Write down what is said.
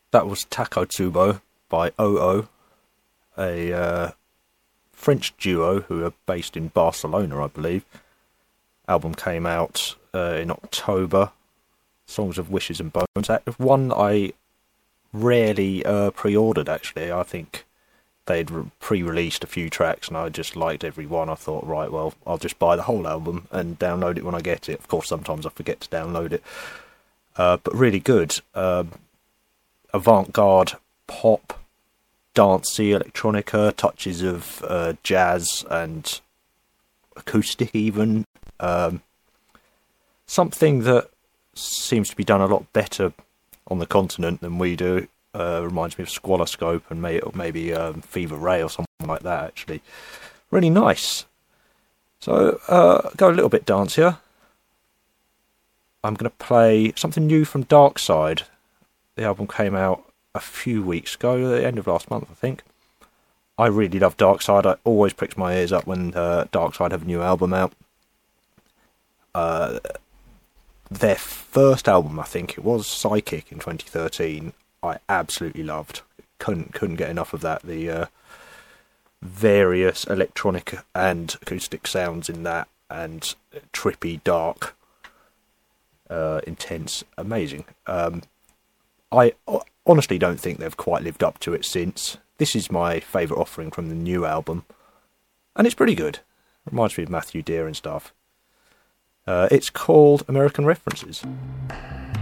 That was Takotsubo by OO, a French duo who are based in Barcelona, I believe. Album came out in October. Songs of Wishes and Bones. That was one I rarely pre-ordered, actually. I think they'd pre-released a few tracks and I just liked every one. I thought, right, well, I'll just buy the whole album and download it when I get it. Of course, sometimes I forget to download it. But really good. Avant-garde pop, dancey electronica, touches of jazz and acoustic even. Something that seems to be done a lot better on the continent than we do. Reminds me of Squaloscope and maybe Fever Ray or something like that, actually. Really nice. So, go a little bit dancier. I'm going to play something new from Darkside. The album came out a few weeks ago, the end of last month, I think. I really love Darkside. I always pricks my ears up when Darkside have a new album out. Their first album, I think it was, Psychic in 2013, I absolutely loved. Couldn't get enough of that. The various electronic and acoustic sounds in that, and trippy, dark, intense, amazing. I honestly don't think they've quite lived up to it since. This is my favourite offering from the new album, and it's pretty good. Reminds me of Matthew Dear and stuff. It's called American References.